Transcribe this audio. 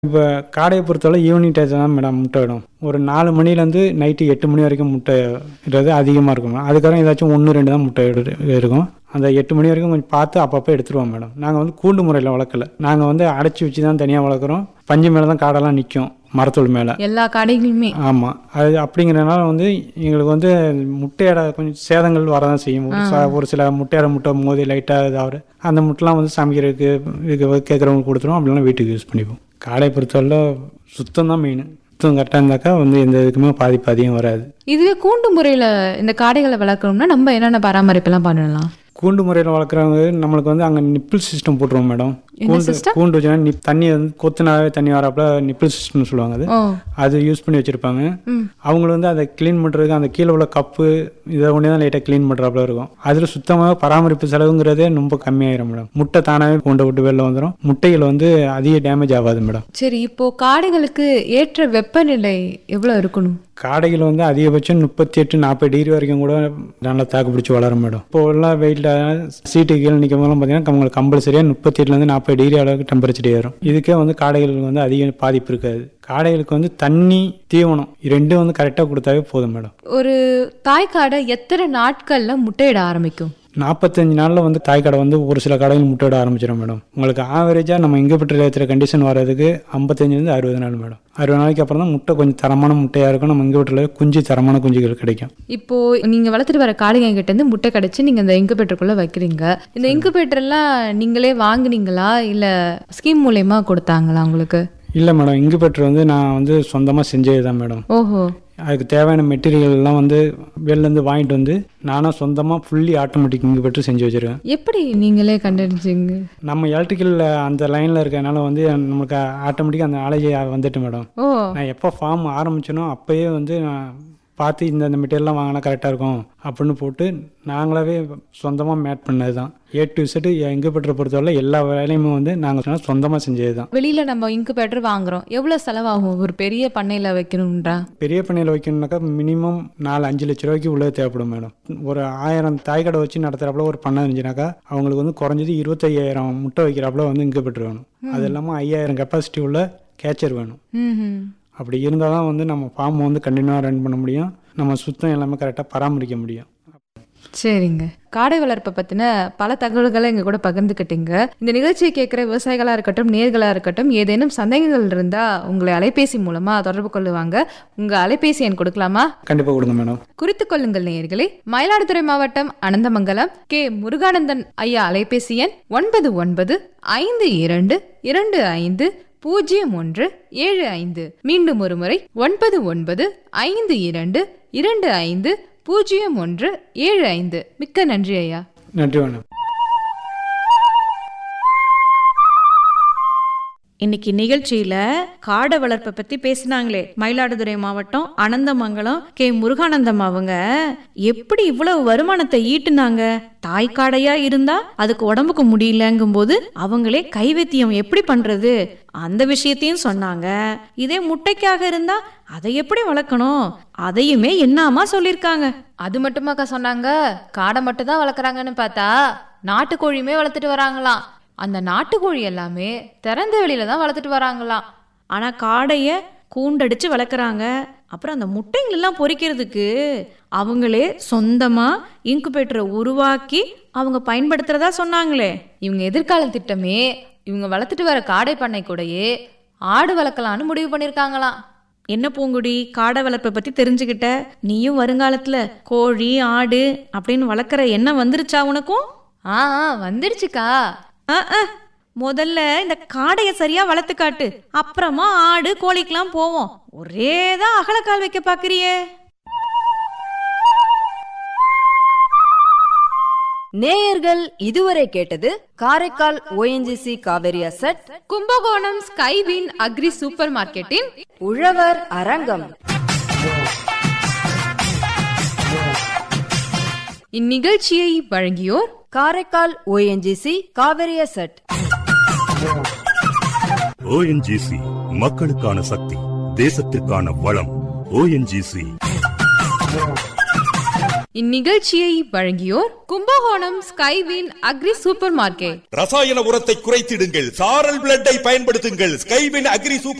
இப்போ காடையை பொறுத்தவரை ஈவினிங் டயத்தில் தான் மேடம் முட்டை இடும். ஒரு 4 மணிலேருந்து நைட்டு 8 மணி வரைக்கும் முட்டை இடுறது அதிகமாக இருக்கும் மேடம். அதுக்கப்புறம் ஏதாச்சும் 1-2 தான் முட்டை இருக்கும். அந்த 8 மணி வரைக்கும் கொஞ்சம் பார்த்து அப்பப்போ எடுத்துருவோம் மேடம். நாங்கள் வந்து கூண்டு முறையில் வளர்க்கல. நாங்கள் வந்து அடைச்சி வச்சு தான் தனியாக வளர்க்குறோம். பஞ்சு மேலே தான் காடெல்லாம் நிற்கும், மரத்தூள் மேலே எல்லா காடைகளுமே. ஆமாம். அது அப்படிங்கிறனால வந்து எங்களுக்கு வந்து முட்டையோட கொஞ்சம் சேதங்கள் வரதான் செய்யும். ஒரு சில முட்டை மோதி லைட்டாக இதாகிற அந்த முட்டைலாம் வந்து சமைக்கிறதுக்கு இதுக்கு கேட்குறவங்களுக்கு கொடுத்துருவோம். அப்படிலாம் வீட்டுக்கு யூஸ் பண்ணிப்போம். காடையை பொறுத்தவரை சுத்தம் தான் மெயின். சுத்தம் கரெக்டாக இருந்தாக்கா வந்து எந்த இதுக்குமே பாதிப்பு அதிகம் வராது. இதுவே கூண்டு முறையில் இந்த காடைகளை வளர்க்கணும்னா நம்ம என்னென்ன பராமரிப்பெல்லாம் பண்ணலாம்? கூண்டு முறையில் வளர்க்குறவங்க நம்மளுக்கு வந்து அங்கே நிப்பிள் சிஸ்டம் போட்டுருவோம் மேடம். கூண்டு வச்சுன்னா தண்ணி வந்து கொத்துனாவே தண்ணி வரப்பல நிப்பிள் சிஸ்டம்னு சொல்லுவாங்க. அது யூஸ் பண்ணி வச்சுருப்பாங்க. அவங்க வந்து அதை க்ளீன் பண்ணுறதுக்கு அந்த கீழே உள்ள கப்பு இதை ஒன்றே தான் லைட்டாக க்ளீன் பண்ணுறாப்புல இருக்கும். அதில் சுத்தமாக பராமரிப்பு செலவுங்கிறதே ரொம்ப கம்மியாயிரும் மேடம். முட்டை தானாகவே கூண்டை விட்டு வெளில வந்துடும். முட்டைகள் வந்து அதிக டேமேஜ் ஆகாது மேடம். சரி, இப்போ காடைகளுக்கு ஏற்ற வெப்பநிலை எவ்வளோ இருக்கணும்? காடைகள் வந்து அதிகபட்சம் 38-40 டிகிரி வரைக்கும் கூட நல்லா தாக்கு பிடிச்சி வளரும் மேடம். இப்போ எல்லாம் வெயிட்டில் சீட்டு கீழே நிற்கும் போதெல்லாம் பார்த்தீங்கன்னா அவங்களுக்கு கம்பல்சரியாக 38-40 டிகிரி அளவுக்கு டெம்பரேச்சர் ஏறும். இதுக்கே வந்து காடைகளுக்கு வந்து அதிக பாதிப்பு இருக்காது. காடைகளுக்கு வந்து தண்ணி, தீவனம் ரெண்டும் வந்து கரெக்டாக கொடுத்தாவே போதும் மேடம். ஒரு தாய் காடை எத்தனை நாட்கள்ல முட்டையிட ஆரம்பிக்கும்? 45 நாளில் வந்து தாய்க்கடை வந்து ஒரு சில கடைகள் முட்டையிட ஆரம்பிச்சிடும் மேடம். உங்களுக்கு ஆவரேஜாக நம்ம இன்குபேட்டரில் ஏற்றுற கண்டிஷன் வர்றதுக்கு 55-60 நாள் மேடம். 60 நாளைக்கு அப்புறம் தான் முட்டை கொஞ்சம் தரமான முட்டையாக இருக்கும். நம்ம இன்குபேட்டரில் குஞ்சு தரமான குஞ்சுகள் கிடைக்கும். இப்போ நீங்கள் வளர்த்துட்டு வர காடைங்க கிட்ட இருந்து முட்டை கிடைச்சி நீங்கள் இந்த இன்குபேட்டருக்குள்ளே வைக்கிறீங்க. இந்த இன்குபேட்டர்லாம் நீங்களே வாங்குனீங்களா இல்லை ஸ்கீம் மூலயமா கொடுத்தாங்களா உங்களுக்கு? இல்லை மேடம், இன்குபேட்டர் வந்து நான் வந்து சொந்தமாக செஞ்சது தான் மேடம். ஓஹோ. அதுக்கு தேவையான மெட்டீரியல்லாம் வந்து வெளிலேருந்து வாங்கிட்டு வந்து நானும் சொந்தமாக ஃபுல்லி ஆட்டோமேட்டிக் இன்குபேட்டர் செஞ்சு வச்சுருக்கேன். எப்படி நீங்களே கண்டுபிடிச்சிங்க? நம்ம எலக்ட்ரிக்கல் அந்த லைனில் இருக்கனால வந்து நமக்கு ஆட்டோமேட்டிக்காக அந்த நாலேஜ் வந்துட்டு மேடம். நான் எப்போ ஃபார்ம் ஆரம்பிச்சேனோ அப்போயே வந்து நான் பார்த்து இந்த மெட்டீரியல்லாம் வாங்கினா கரெக்டாக இருக்கும் அப்படின்னு போட்டு நாங்களாவே சொந்தமாக மேட் பண்ணது தான். A to Z இன்குபேட்டரை பொறுத்தவரை எல்லா வேலையுமே வந்து நாங்கள் சொந்தமாக செஞ்சது தான். வெளியில் நம்ம இன்குபேட்டர் வாங்குறோம், எவ்வளோ செலவாகும் ஒரு பெரிய பண்ணையில் வைக்கணும்ன்றா? பெரிய பண்ணையில் வைக்கணும்னாக்கா மினிமம் 4-5 லட்ச ரூபாய்க்கு உள்ளே தேவைப்படும் மேடம். ஒரு 1000 தாய்க்கடை வச்சு நடத்துகிறாப்புல ஒரு பண்ணை இருந்துச்சுனாக்கா அவங்களுக்கு வந்து குறைஞ்சது 25,000 முட்டை வைக்கிறாப்புல வந்து இன்குபேட்டர் வேணும். அது இல்லாமல் 5,000 கெப்பாசிட்டி உள்ள கேச்சர் வேணும். அப்படி இருந்தால் தான் வந்து நம்ம ஃபார்ம் வந்து கண்டினியூவாக ரன் பண்ண முடியும். நம்ம சுத்தம் எல்லாமே கரெக்டாக பராமரிக்க முடியும். சரிங்க, காடை வளர்ப்பை பற்றின பல தகவல்களை எங்கள் கூட பகிர்ந்துக்கிட்டீங்க. இந்த நிகழ்ச்சியை கேட்குற விவசாயிகளாக இருக்கட்டும், நேர்களாக இருக்கட்டும், ஏதேனும் சந்தேகங்கள் இருந்தால் உங்களை அலைபேசி மூலமாக தொடர்பு கொள்ளுவாங்க. உங்கள் அலைபேசி எண் கொடுக்கலாமா? கண்டிப்பாக கொடுங்க மேடம். குறித்துக் கொள்ளுங்கள் நேயர்களே. மயிலாடுதுறை மாவட்டம் அனந்தமங்கலம் K. முருகானந்தன் ஐயா அலைபேசி எண் 9952250175. மீண்டும் ஒரு முறை 9952250175. மிக்க நன்றி ஐயா. நன்றி மேடம். இன்னைக்கு நிகழ்ச்சியில காடை வளர்ப்பை பத்தி பேசினாங்களே மயிலாடுதுறை மாவட்டம் அனந்தமங்கலம் K. முருகானந்தம் அவங்க எப்படி இவ்வளவு வருமானத்தை ஈட்டுனாங்க. தாய்க்காடையா இருந்தா அதுக்கு உடம்புக்கு முடியலங்கும் போது அவங்களே கைவைத்தியம் எப்படி பண்றது அந்த விஷயத்தையும் சொன்னாங்க. இதே முட்டைக்காக இருந்தா அதை எப்படி வளர்க்கணும் அதையுமே என்னமா சொல்லிருக்காங்க. அது மட்டுமாக்கா சொன்னாங்க? காடை மட்டும் தான் வளர்க்குறாங்கன்னு பார்த்தா நாட்டுக்கோழியுமே வளர்த்துட்டு வராங்களாம். அந்த நாட்டுக்கோழி எல்லாமே திறந்த வெளியில தான் வளர்த்துட்டு வராங்களாம். ஆனா காடைய கூண்டடிச்சு வளர்க்குறாங்க. அப்புறம் அந்த முட்டைகள் எல்லாம் பொரிக்கிறதுக்கு அவங்களே சொந்தமா இன்குபேட்டரை உருவாக்கி அவங்க பயன்படுத்துறதா சொன்னாங்களே. இவங்க எதிர்கால திட்டமே இவங்க வளர்த்துட்டு வர காடை பண்ணை கூடயே ஆடு வளர்க்கலான்னு முடிவு பண்ணிருக்காங்களாம். என்ன பூங்குடி, காடை வளர்ப்பை பத்தி தெரிஞ்சுக்கிட்ட? நீயும் வருங்காலத்துல கோழி ஆடு அப்படின்னு வளர்க்குற எண்ணம் வந்துருச்சா உனக்கும்? வந்துருச்சுக்கா. முதல்ல இந்த காடையை சரியா வளர்த்து காட்டு, அப்புறமா ஆடு கோழிக்கெல்லாம் போவோம். ஒரேதான் அகலக்கால் வைக்க பாக்குறியே. நேயர்கள் இதுவரை கேட்டது Karaikal ONGC Kaveri asset, Kumbakonam Skywin agri super மார்க்கெட்டின் உழவர் அரங்கம். இந்நிகழ்ச்சியை வழங்கியோர் Karaikal ONGC Kaveri asset. ONGC மக்களுக்கான சக்தி, தேசத்திற்கான வளம். ONGC இந்நிகழ்ச்சியை வழங்கியோர் Kumbakonam Skywin agri super market. ரசாயன உரத்தை குறைத்திடுங்கள், சாரல் பிளட்டை பயன்படுத்துங்கள். Skywin agri super